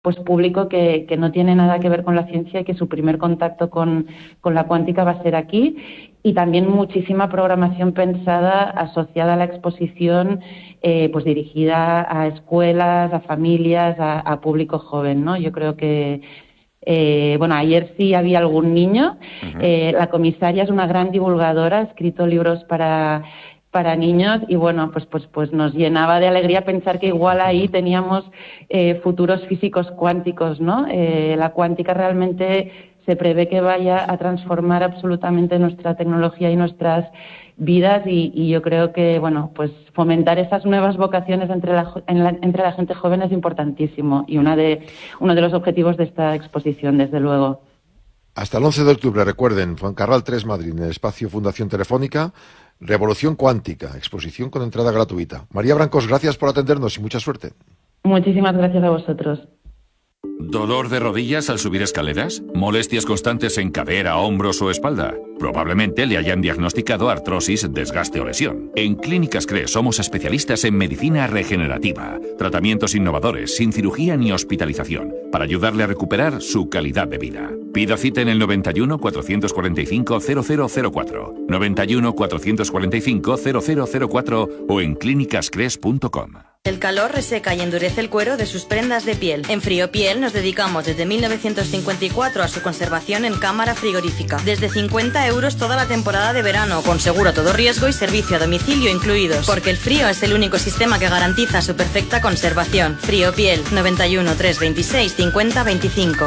pues público que no tiene nada que ver con la ciencia y que su primer contacto con la cuántica va a ser aquí, y también muchísima programación pensada asociada a la exposición, pues dirigida a escuelas, a familias, a público joven, ¿no? Yo creo que bueno, ayer sí había algún niño. La comisaria es una gran divulgadora, ha escrito libros para niños, y bueno, pues nos llenaba de alegría pensar que igual ahí teníamos futuros físicos cuánticos, ¿no? La cuántica realmente se prevé que vaya a transformar absolutamente nuestra tecnología y nuestras vidas, y yo creo que, bueno, pues fomentar esas nuevas vocaciones entre la gente joven es importantísimo, y uno de los objetivos de esta exposición, desde luego. Hasta el 11 de octubre, recuerden, Fuencarral 3 Madrid, en el espacio Fundación Telefónica, Revolución Cuántica, exposición con entrada gratuita. María Brancos, gracias por atendernos y mucha suerte. Muchísimas gracias a vosotros. ¿Dolor de rodillas al subir escaleras? ¿Molestias constantes en cadera, hombros o espalda? Probablemente le hayan diagnosticado artrosis, desgaste o lesión. En Clínicas CRES somos especialistas en medicina regenerativa, tratamientos innovadores, sin cirugía ni hospitalización, para ayudarle a recuperar su calidad de vida. Pida cita en el 91 445 0004, 91 445 0004 o en clínicascres.com. El calor reseca y endurece el cuero de sus prendas de piel. En Friopiel nos dedicamos desde 1954 a su conservación en cámara frigorífica. Desde 50 euros toda la temporada de verano, con seguro a todo riesgo y servicio a domicilio incluidos. Porque el frío es el único sistema que garantiza su perfecta conservación. Friopiel, 91 326 50 25.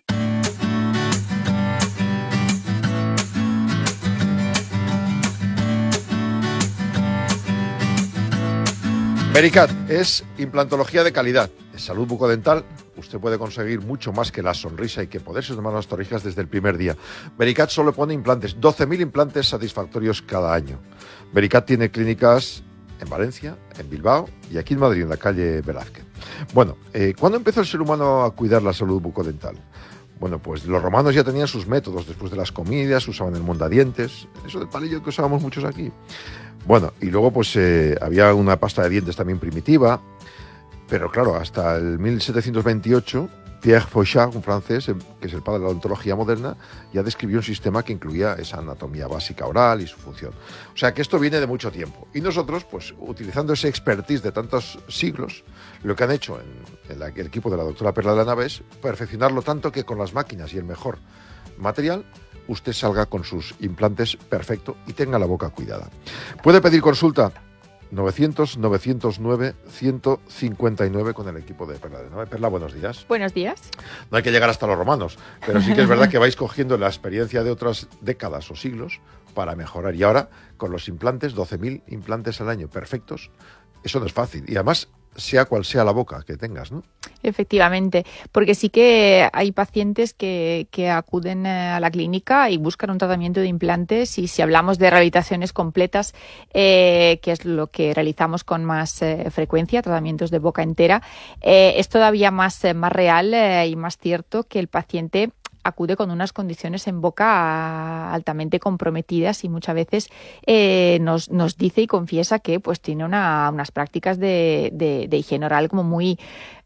Vericat es implantología de calidad, es salud bucodental. Usted puede conseguir mucho más que la sonrisa y que poderse tomar las torrijas desde el primer día. Vericat solo pone implantes, 12.000 implantes satisfactorios cada año. Vericat tiene clínicas en Valencia, en Bilbao y aquí en Madrid, en la calle Velázquez. Bueno, ¿cuándo empezó el ser humano a cuidar la salud bucodental? Bueno, pues los romanos ya tenían sus métodos. Después de las comidas usaban el mondadientes, eso del palillo que usábamos muchos aquí. Bueno, y luego pues había una pasta de dientes también primitiva, pero claro, hasta el 1728, Pierre Fauchat, un francés, que es el padre de la odontología moderna, ya describió un sistema que incluía esa anatomía básica oral y su función. O sea que esto viene de mucho tiempo. Y nosotros, pues utilizando ese expertise de tantos siglos, lo que han hecho en el equipo de la doctora Perla de la Nave es perfeccionarlo tanto que con las máquinas y el mejor material usted salga con sus implantes perfecto y tenga la boca cuidada. Puede pedir consulta 900-909-159 con el equipo de Perla de Nave. Perla, buenos días. Buenos días. No hay que llegar hasta los romanos, pero sí que es verdad que vais cogiendo la experiencia de otras décadas o siglos para mejorar. Y ahora, con los implantes, 12.000 implantes al año perfectos, eso no es fácil. Y además, sea cual sea la boca que tengas, ¿no? Efectivamente, porque sí que hay pacientes que acuden a la clínica y buscan un tratamiento de implantes, y si hablamos de rehabilitaciones completas, que es lo que realizamos con más frecuencia, tratamientos de boca entera, es todavía más real y más cierto que el paciente acude con unas condiciones en boca altamente comprometidas, y muchas veces nos dice y confiesa que pues tiene unas prácticas de higiene oral como muy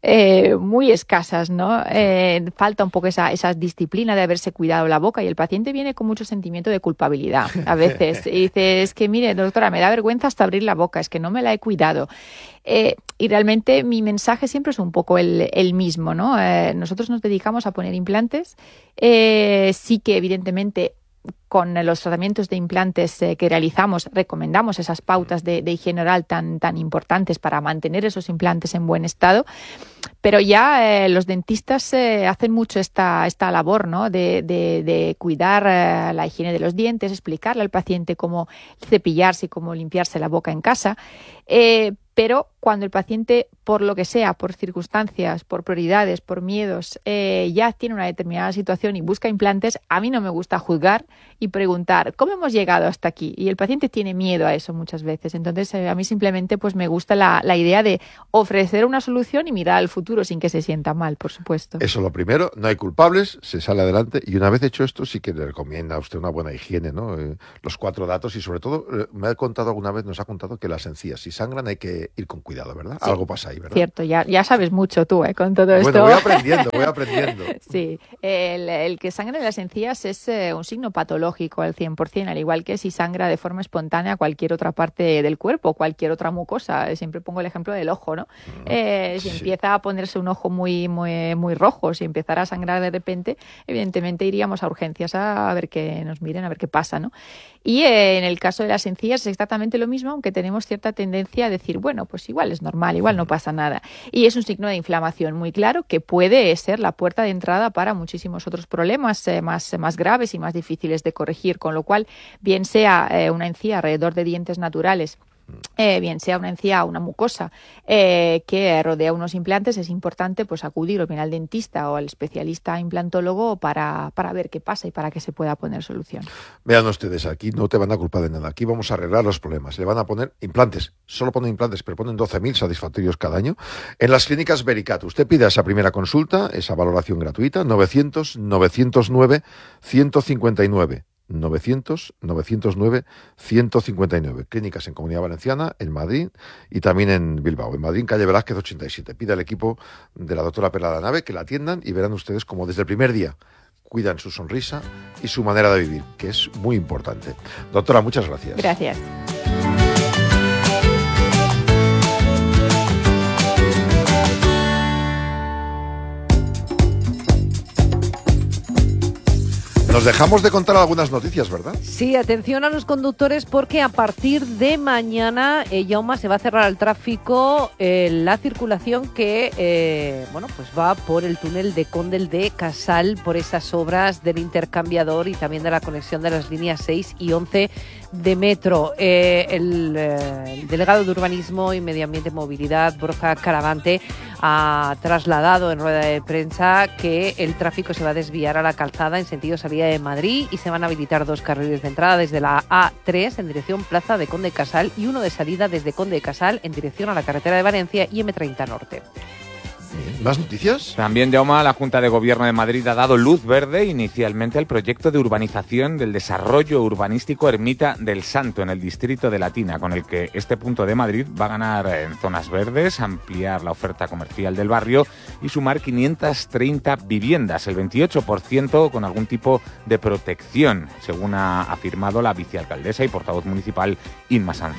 escasas, ¿no? Falta un poco esa disciplina de haberse cuidado la boca, y el paciente viene con mucho sentimiento de culpabilidad a veces y dice, es que mire, doctora, me da vergüenza hasta abrir la boca, es que no me la he cuidado. Y realmente mi mensaje siempre es un poco el mismo, ¿no? Nosotros nos dedicamos a poner implantes, sí que evidentemente con los tratamientos de implantes que realizamos recomendamos esas pautas de higiene oral tan importantes para mantener esos implantes en buen estado, pero ya los dentistas hacen mucho esta labor, ¿no? de cuidar la higiene de los dientes, explicarle al paciente cómo cepillarse y cómo limpiarse la boca en casa, pero cuando el paciente, por lo que sea, por circunstancias, por prioridades, por miedos, ya tiene una determinada situación y busca implantes, a mí no me gusta juzgar y preguntar, ¿cómo hemos llegado hasta aquí? Y el paciente tiene miedo a eso muchas veces. Entonces, a mí simplemente pues me gusta la idea de ofrecer una solución y mirar al futuro sin que se sienta mal, por supuesto. Eso es lo primero, no hay culpables, se sale adelante, y una vez hecho esto sí que le recomienda a usted una buena higiene, ¿no? Los 4 datos, y sobre todo, nos ha contado alguna vez que las encías, si sangran hay que ir con cuidado. cuidado, ¿verdad? Sí. Algo pasa ahí, ¿verdad? Cierto, ya sabes mucho tú, con todo esto. Bueno, voy aprendiendo. Sí, el que sangra en las encías es un signo patológico al 100%, al igual que si sangra de forma espontánea cualquier otra parte del cuerpo, cualquier otra mucosa. Siempre pongo el ejemplo del ojo, ¿no? Si empieza a ponerse un ojo muy, muy, muy rojo, si empezara a sangrar de repente, evidentemente iríamos a urgencias a ver que nos miren, a ver qué pasa, ¿no? Y en el caso de las encías es exactamente lo mismo, aunque tenemos cierta tendencia a decir, bueno, pues igual es normal, igual no pasa nada. Y es un signo de inflamación muy claro que puede ser la puerta de entrada para muchísimos otros problemas más graves y más difíciles de corregir, con lo cual, bien sea una encía alrededor de dientes naturales, bien sea una encía o una mucosa que rodea unos implantes, es importante pues acudir o bien al dentista o al especialista implantólogo para ver qué pasa y para que se pueda poner solución. Vean ustedes, aquí no te van a culpar de nada, aquí vamos a arreglar los problemas. Le van a poner implantes, solo ponen implantes, pero ponen 12.000 satisfactorios cada año. En las clínicas Vericat, usted pide esa primera consulta, esa valoración gratuita, 900-909-159. 900-909-159. Clínicas en Comunidad Valenciana, en Madrid y también en Bilbao. En Madrid, en calle Velázquez 87. Pida al equipo de la doctora Perla Nave que la atiendan y verán ustedes como desde el primer día cuidan su sonrisa y su manera de vivir, que es muy importante. Doctora, muchas gracias. Gracias. Nos dejamos de contar algunas noticias, ¿verdad? Sí, atención a los conductores porque a partir de mañana, Jaume, se va a cerrar al tráfico la circulación que pues va por el túnel de Condel de Casal, por esas obras del intercambiador y también de la conexión de las líneas 6 y 11 de metro. El delegado de Urbanismo y Medio Ambiente y Movilidad, Borja Caravante, ha trasladado en rueda de prensa que el tráfico se va a desviar a la calzada en sentido salida de Madrid y se van a habilitar 2 carriles de entrada desde la A3 en dirección Plaza de Conde Casal y uno de salida desde Conde Casal en dirección a la carretera de Valencia y M30 Norte. ¿Más noticias? También, Jaume, la Junta de Gobierno de Madrid ha dado luz verde inicialmente al proyecto de urbanización del desarrollo urbanístico Ermita del Santo en el distrito de Latina, con el que este punto de Madrid va a ganar en zonas verdes, ampliar la oferta comercial del barrio y sumar 530 viviendas, el 28% con algún tipo de protección, según ha afirmado la vicealcaldesa y portavoz municipal Inma Sanz.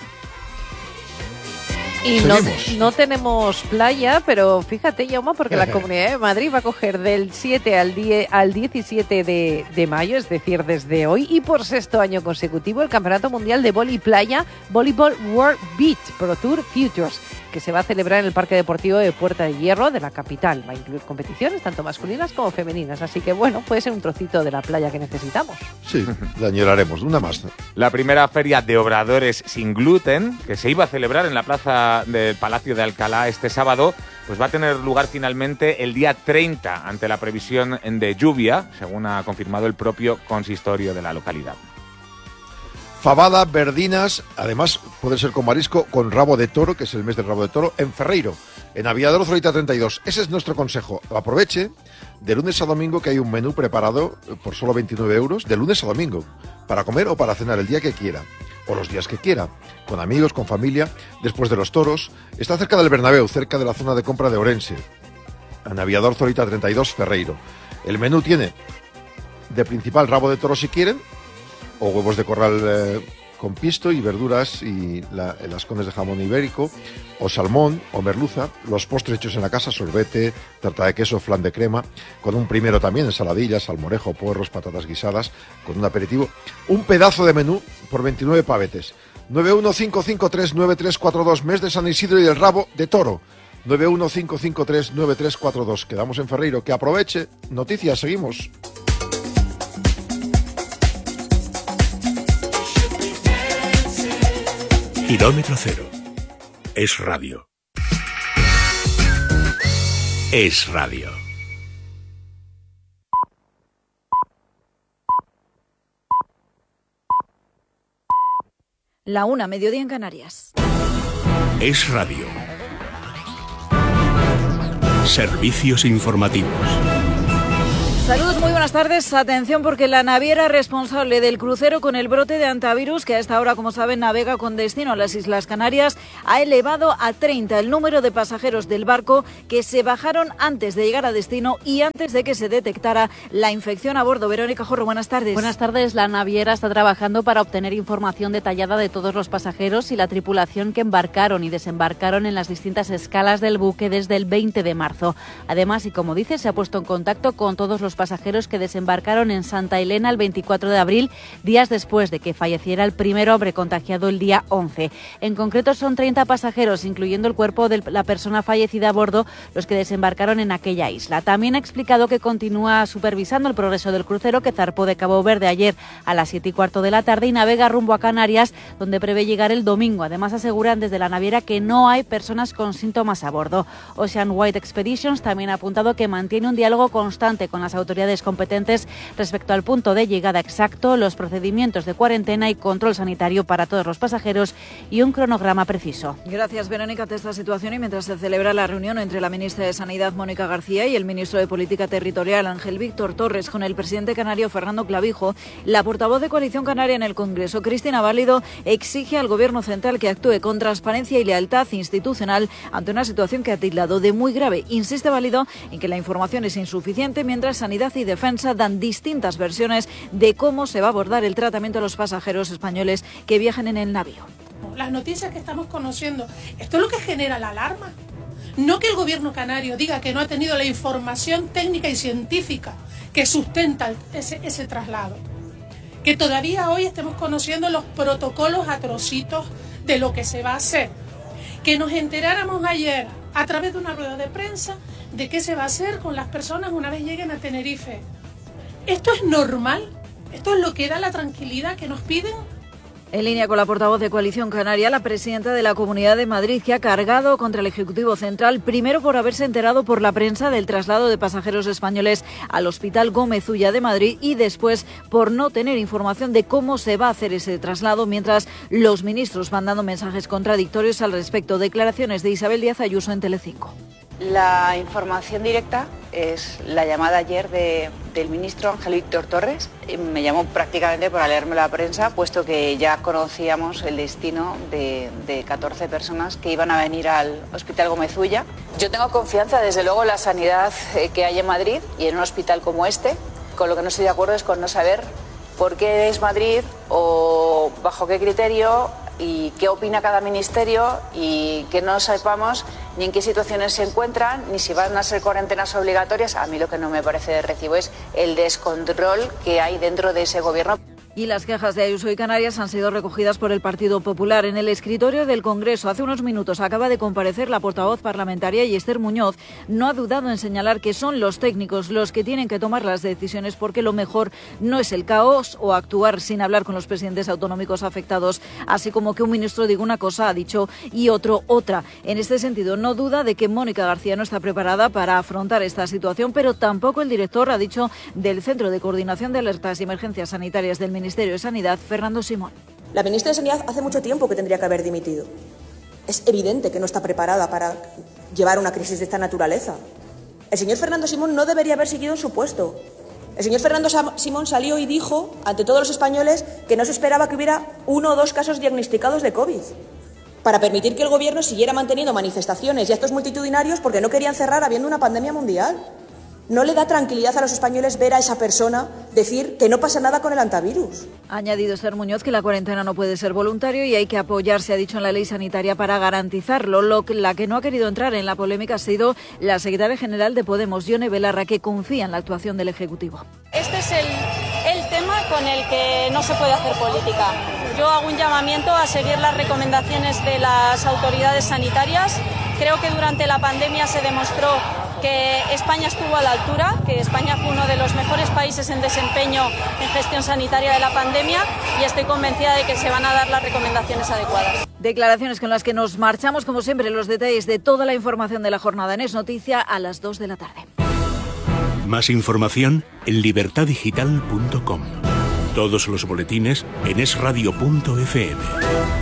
Y no tenemos playa, pero fíjate, Jaume, porque la Comunidad de Madrid va a coger del 7 al 17 de mayo, es decir, desde hoy, y por 6º año consecutivo, el Campeonato Mundial de Vóley Playa, Volleyball World Beach Pro Tour Futures, que se va a celebrar en el Parque Deportivo de Puerta de Hierro de la capital. Va a incluir competiciones tanto masculinas como femeninas, así que bueno, puede ser un trocito de la playa que necesitamos. Sí, la añoraremos. Una más. La primera feria de obradores sin gluten, que se iba a celebrar en la plaza del Palacio de Alcalá este sábado, pues va a tener lugar finalmente el día 30 ante la previsión de lluvia, según ha confirmado el propio consistorio de la localidad. Fabada, verdinas, además puede ser con marisco, con rabo de toro, que es el mes del rabo de toro, en Ferreiro, en Aviador Zorita 32. Ese es nuestro consejo. Aproveche de lunes a domingo que hay un menú preparado por solo 29 euros, de lunes a domingo, para comer o para cenar el día que quiera, o los días que quiera, con amigos, con familia, después de los toros. Está cerca del Bernabéu, cerca de la zona de compra de Orense, en Aviador Zorita 32, Ferreiro. El menú tiene de principal rabo de toro si quieren, o huevos de corral con pisto y verduras y las cones de jamón ibérico, o salmón o merluza, los postres hechos en la casa, sorbete, tarta de queso, flan de crema, con un primero también, ensaladillas, salmorejo, puerros, patatas guisadas, con un aperitivo. Un pedazo de menú por 29 pavetes. 915539342, mes de San Isidro y del rabo de toro. 915539342. Quedamos en Ferreiro. Que aproveche. Noticias, seguimos. Kilómetro Cero. Es radio. Es radio. La 1, mediodía en Canarias. Es radio. Servicios informativos. Saludos, muy buenas tardes. Atención porque la naviera responsable del crucero con el brote de hantavirus, que a esta hora, como saben, navega con destino a las Islas Canarias, ha elevado a 30 el número de pasajeros del barco que se bajaron antes de llegar a destino y antes de que se detectara la infección a bordo. Verónica Jorro, buenas tardes. Buenas tardes. La naviera está trabajando para obtener información detallada de todos los pasajeros y la tripulación que embarcaron y desembarcaron en las distintas escalas del buque desde el 20 de marzo. Además, y como dice, se ha puesto en contacto con todos los pasajeros que desembarcaron en Santa Elena el 24 de abril, días después de que falleciera el primer hombre contagiado el día 11. En concreto son 30 pasajeros, incluyendo el cuerpo de la persona fallecida a bordo, los que desembarcaron en aquella isla. También ha explicado que continúa supervisando el progreso del crucero, que zarpó de Cabo Verde ayer a las 7:15 de la tarde y navega rumbo a Canarias, donde prevé llegar el domingo. Además, aseguran desde la naviera que no hay personas con síntomas a bordo. Ocean Wide Expeditions también ha apuntado que mantiene un diálogo constante con las autoridades competentes respecto al punto de llegada exacto, los procedimientos de cuarentena y control sanitario para todos los pasajeros y un cronograma preciso. Gracias, Verónica, ante esta situación y mientras se celebra la reunión entre la ministra de Sanidad, Mónica García, y el ministro de Política Territorial, Ángel Víctor Torres, con el presidente canario, Fernando Clavijo, la portavoz de Coalición Canaria en el Congreso, Cristina Válido, exige al Gobierno central que actúe con transparencia y lealtad institucional ante una situación que ha tildado de muy grave. Insiste Válido en que la información es insuficiente, mientras Sanidad y Defensa dan distintas versiones de cómo se va a abordar el tratamiento de los pasajeros españoles que viajan en el navío. Las noticias que estamos conociendo, esto es lo que genera la alarma. No que el gobierno canario diga que no ha tenido la información técnica y científica que sustenta ese traslado. Que todavía hoy estemos conociendo los protocolos a trocitos de lo que se va a hacer. Que nos enteráramos ayer a través de una rueda de prensa de qué se va a hacer con las personas una vez lleguen a Tenerife. ¿Esto es normal? ¿Esto es lo que da la tranquilidad que nos piden? En línea con la portavoz de Coalición Canaria, la presidenta de la Comunidad de Madrid, que ha cargado contra el Ejecutivo Central, primero por haberse enterado por la prensa del traslado de pasajeros españoles al Hospital Gómez Ulla de Madrid y después por no tener información de cómo se va a hacer ese traslado, mientras los ministros van dando mensajes contradictorios al respecto. Declaraciones de Isabel Díaz Ayuso en Telecinco. La información directa es la llamada ayer del ministro Ángel Víctor Torres. Me llamó prácticamente para leerme la prensa, puesto que ya conocíamos el destino de 14 personas que iban a venir al Hospital Gómez Ulla. Yo tengo confianza, desde luego, en la sanidad que hay en Madrid y en un hospital como este. Con lo que no estoy de acuerdo es con no saber por qué es Madrid o bajo qué criterio y qué opina cada ministerio y que no sepamos ni en qué situaciones se encuentran, ni si van a ser cuarentenas obligatorias. A mí lo que no me parece de recibo es el descontrol que hay dentro de ese gobierno. Y las quejas de Ayuso y Canarias han sido recogidas por el Partido Popular. En el escritorio del Congreso, hace unos minutos, acaba de comparecer la portavoz parlamentaria y Esther Muñoz no ha dudado en señalar que son los técnicos los que tienen que tomar las decisiones, porque lo mejor no es el caos o actuar sin hablar con los presidentes autonómicos afectados, así como que un ministro diga una cosa, ha dicho, y otro otra. En este sentido, no duda de que Mónica García no está preparada para afrontar esta situación, pero tampoco el director, ha dicho, del Centro de Coordinación de Alertas y Emergencias Sanitarias del Ministerio de Sanidad, Fernando Simón. La ministra de Sanidad hace mucho tiempo que tendría que haber dimitido. Es evidente que no está preparada para llevar una crisis de esta naturaleza. El señor Fernando Simón no debería haber seguido en su puesto. El señor Fernando Simón salió y dijo ante todos los españoles que no se esperaba que hubiera 1 o 2 casos diagnosticados de COVID, para permitir que el gobierno siguiera manteniendo manifestaciones y actos multitudinarios porque no querían cerrar habiendo una pandemia mundial. No le da tranquilidad a los españoles ver a esa persona decir que no pasa nada con el hantavirus. Ha añadido Esther Muñoz que la cuarentena no puede ser voluntario y hay que apoyarse, ha dicho, en la ley sanitaria para garantizarlo. La que no ha querido entrar en la polémica ha sido la secretaria general de Podemos, Yone Belarra, que confía en la actuación del Ejecutivo. Este es el tema con el que no se puede hacer política. Yo hago un llamamiento a seguir las recomendaciones de las autoridades sanitarias. Creo que durante la pandemia se demostró que España estuvo a la altura, que España fue uno de los mejores países en desempeño en gestión sanitaria de la pandemia y estoy convencida de que se van a dar las recomendaciones adecuadas. Declaraciones con las que nos marchamos, como siempre, los detalles de toda la información de la jornada en Es Noticia a las 2 de la tarde. Más información en libertadigital.com. Todos los boletines en esradio.fm.